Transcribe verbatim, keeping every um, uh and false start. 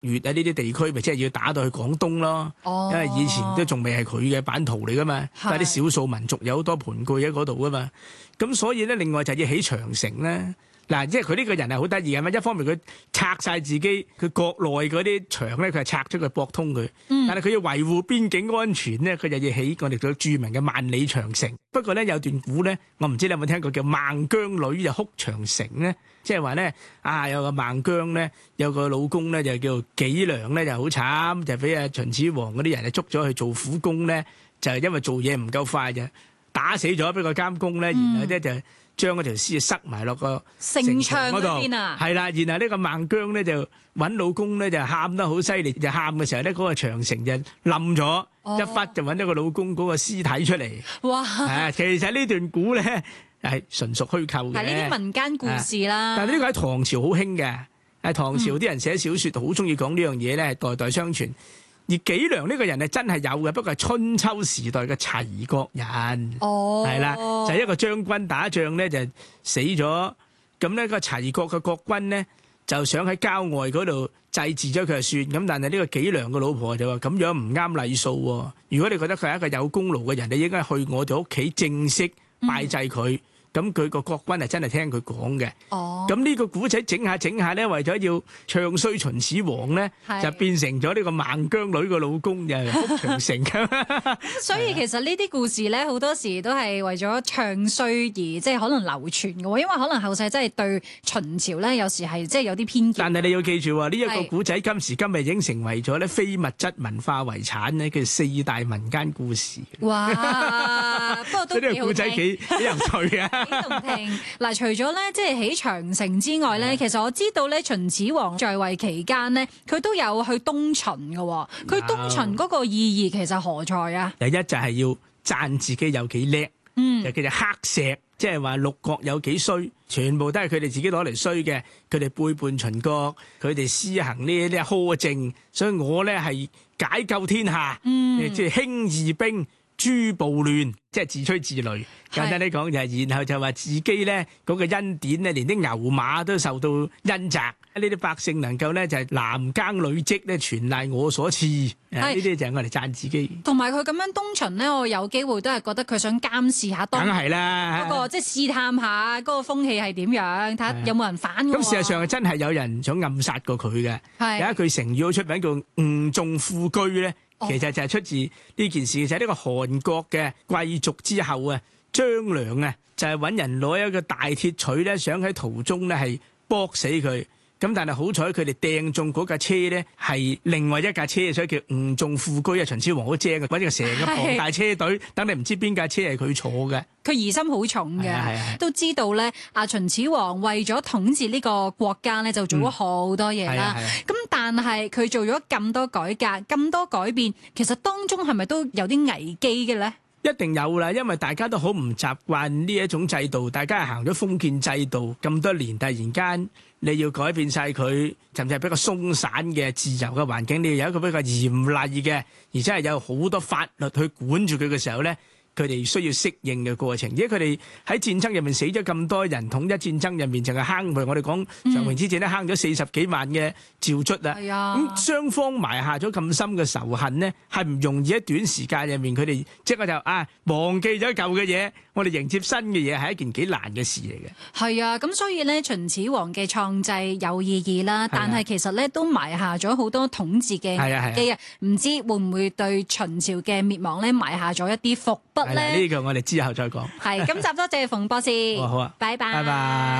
粵啊呢啲地區，咪即係要打到去廣東咯。 哦， 因為以前都仲未係佢嘅版圖嚟噶嘛，但係啲少數民族有好多盤踞喺嗰度噶嘛。咁所以咧，另外就要起長城咧。嗱，即係佢呢個人係好得意嘅嘛。一方面佢拆晒自己佢國內嗰啲牆咧，佢係拆咗佢駁通佢。 嗯、 但係佢要維護邊境安全咧，佢就要起我哋嘅著名嘅萬里長城。不過咧，有段古咧，我唔知你有冇聽過叫孟姜女就哭長城咧，即係話咧啊有個孟姜咧有個老公咧就叫紀良咧就好慘，就俾阿秦始皇嗰啲人就捉咗去做苦工咧，就係因為做嘢唔夠快就打死咗俾個監工咧，然後咧就將嗰條屍塞埋落個城牆嗰度， 係啦。然後呢個孟姜咧就揾老公咧就喊得好犀利，就喊嘅時候咧嗰個長城就冧咗，哦、一忽就揾咗個老公嗰個屍體出嚟。哇！啊，其實呢段古咧係純屬虛構嘅。 係呢啲民間故事啦。 但係呢個喺唐朝好興嘅，喺唐朝啲人寫小説好中意講呢樣嘢咧，係代代相傳。而紀良呢個人係真係有嘅，不過係春秋時代嘅齊國人， 哦， 係啦，就係一個將軍打仗咧就死咗，咁呢個齊國嘅國君咧就想喺郊外嗰度祭祀咗佢就算，咁但係呢個紀良嘅老婆就話咁樣唔啱禮數喎，如果你覺得佢係一個有功勞嘅人，你應該去我哋屋企正式拜祭佢。咁佢個國君係真係聽佢講嘅。哦，咁呢個古仔整下整下咧，為咗要唱衰秦始皇咧，就變成咗呢個孟姜女個老公就係哭長城咁。 所以其實呢啲故事咧，好多時都係為咗唱衰而即係可能流傳嘅喎，因為可能後世真係對秦朝咧有時係即係有啲偏見。但係你要記住喎，呢一個古仔今時今日已經成為咗咧非物質文化遺產咧嘅四大民間故事。哇！不過都幾好聽。呢個古仔幾幾有趣啊！幾動聽嗱，除咗咧即係起長城之外咧，其實我知道咧秦始皇在位期間咧，佢都有去東巡嘅。佢東巡嗰個意義其實何在啊？第一就係要讚自己有幾叻，嗯，就叫做黑石，即係話六國有幾衰，全部都係佢哋自己攞嚟衰嘅。佢哋背叛秦國，佢哋施行呢啲苛政，所以我咧係解救天下，嗯，即係興義兵。諸暴亂，即係自吹自擂。簡單啲講就係，然後就話自己咧嗰個恩典咧，連啲牛馬都受到恩澤。呢啲百姓能夠咧就係男耕女織咧，全賴我所賜。呢啲就係我哋讚自己。同埋佢咁樣東巡咧，我有機會都係覺得佢想監視下當，梗係啦，嗰個即係試探下嗰個風氣係點樣，睇下有冇人反。咁事實上係真係有人想暗殺過佢嘅。有一句成語好出名叫誤中副車咧。其實就係出自呢件事，就係、是、呢個韓國嘅貴族之後啊，張良啊，就係、是、揾人攞一個大鐵錘咧，想喺途中咧係搏死佢。咁但係好彩佢哋掟中嗰架車咧係另外一架車，所以叫誤中副車啊！秦始皇好正嘅，揾個成個龐大車隊，等你唔知邊架車係佢坐嘅。佢疑心好重嘅，都知道咧。阿秦始皇為咗統治呢個國家咧，就做咗好多嘢啦。咁、嗯、但係佢做咗咁多改革、咁多改變，其實當中係咪都有啲危機嘅咧？一定有啦，因為大家都好唔習慣呢一種制度，大家係行咗封建制度咁多年，突然間你要改變晒佢，甚至係比較鬆散嘅自由嘅環境，你要有一個比較嚴厲嘅，而且係有好多法律去管住佢嘅時候咧，佢哋需要適應嘅過程。而且佢哋喺戰爭入面死咗咁多人，統一戰爭入面淨係坑，譬如我哋講長平之戰咧，坑咗四十幾萬嘅趙卒啊。咁雙方埋下咗咁深嘅仇恨呢，係唔容易喺短時間入面佢哋即刻就啊忘記咗舊嘅嘢，我哋迎接新嘅嘢係一件幾難嘅事嚟嘅。係啊，咁所以咧秦始皇嘅創制有意義啦，但係其實咧都埋下咗好多統治嘅危機啊。唔知會唔會對秦朝嘅滅亡咧埋下咗一啲伏筆咧？呢個我哋之後再講。係，今集多謝馮博士。好啊，好啊，拜拜。拜拜。